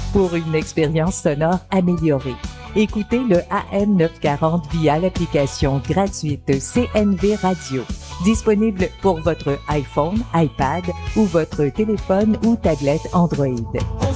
pour une expérience sonore améliorée. Écoutez le AM940 via l'application gratuite CNV Radio. Disponible pour votre iPhone, iPad ou votre téléphone ou tablette Android.